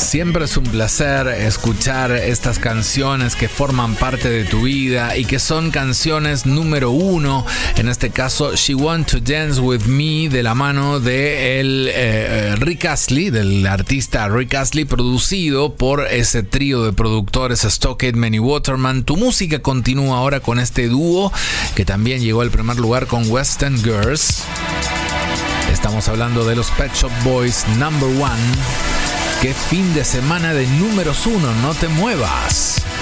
Siempre es un placer escuchar estas canciones que forman parte de tu vida y que son canciones número uno. En este caso, She Want to Dance With Me, de la mano de Rick Astley, del artista Rick Astley, producido por ese trío de productores Stock Aitken y Waterman. Tu música continúa ahora con este dúo que también llegó al primer lugar con Western Girls. Estamos hablando de los Pet Shop Boys, Number One. ¡Qué fin de semana de números uno! ¡No te muevas!